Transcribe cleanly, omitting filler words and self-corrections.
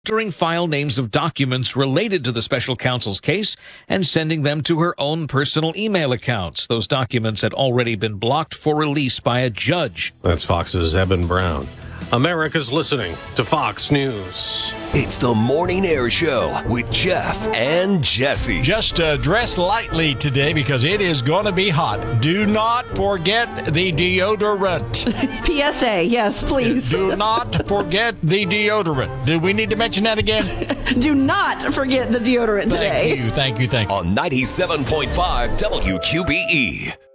entering file names of documents related to the special counsel's case and sending them to her own personal email accounts. Those documents had already been blocked for release by a judge. That's Fox's Eben Brown. America's listening to Fox News. It's the Morning Air Show with Jeff and Jesse. Just dress lightly today because it is going to be hot. Do not forget the deodorant. PSA, yes, please. Do not forget the deodorant. Do we need to mention that again? Do not forget the deodorant today. Thank you. On 97.5 WQBE.